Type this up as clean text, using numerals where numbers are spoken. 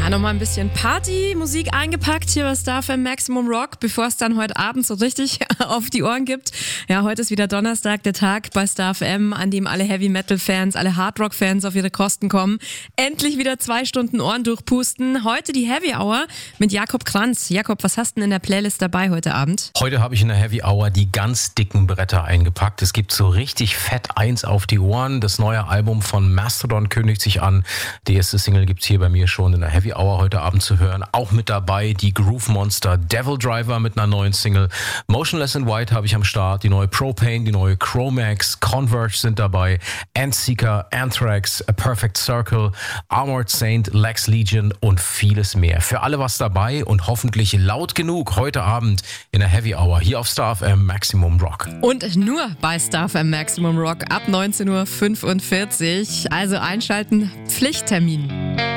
Ja, nochmal ein bisschen Partymusik eingepackt hier bei Star FM Maximum Rock, bevor es dann heute Abend so richtig auf die Ohren gibt. Ja, heute ist wieder Donnerstag, der Tag bei Star FM, an dem alle Heavy-Metal-Fans, alle Hard-Rock-Fans auf ihre Kosten kommen. Endlich wieder 2 Stunden Ohren durchpusten. Heute die Heavy Hour mit Jakob Kranz. Jakob, was hast du denn in der Playlist dabei heute Abend? Heute habe ich in der Heavy Hour die ganz dicken Bretter eingepackt. Es gibt so richtig fett eins auf die Ohren. Das neue Album von Mastodon kündigt sich an. Die erste Single gibt's hier bei mir schon in der Heavy Hour heute Abend zu hören. Auch mit dabei die Groove Monster Devil Driver mit einer neuen Single. Motionless in White habe ich am Start. Die neue Propane, die neue Chromax, Converge sind dabei. Endseeker, Anthrax, A Perfect Circle, Armored Saint, Lex Legion und vieles mehr. Für alle was dabei und hoffentlich laut genug heute Abend in der Heavy Hour hier auf Star FM Maximum Rock. Und nur bei Star FM Maximum Rock ab 19:45 Uhr. Also einschalten, Pflichttermin.